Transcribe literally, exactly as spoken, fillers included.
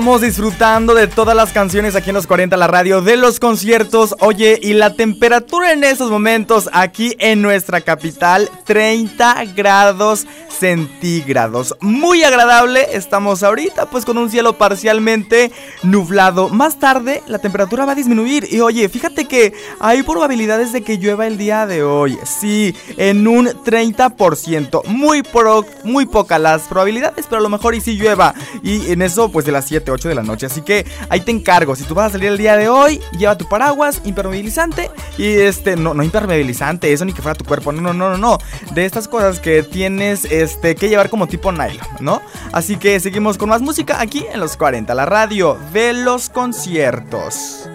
Estamos disfrutando de todas las canciones aquí en los cuarenta, la radio, de los conciertos. Oye, y la temperatura en esos momentos aquí en nuestra capital, treinta grados centígrados. Muy agradable, estamos ahorita pues con un cielo parcialmente nublado. Más tarde la temperatura va a disminuir. Y oye, fíjate que hay probabilidades de que llueva el día de hoy. Sí, en un treinta por ciento. Muy, pro, muy pocas las probabilidades, pero a lo mejor y sí llueva. Y en eso pues de las siete, ocho de la noche. Así que ahí te encargo. Si tú vas a salir el día de hoy, lleva tu paraguas impermeabilizante. Y este, no, no impermeabilizante, eso ni que fuera tu cuerpo. No, no, no, no, no. De estas cosas que tienes este, que llevar como tipo nylon, ¿no? Así que seguimos con más música aquí en los cuarenta, la radio de los conciertos.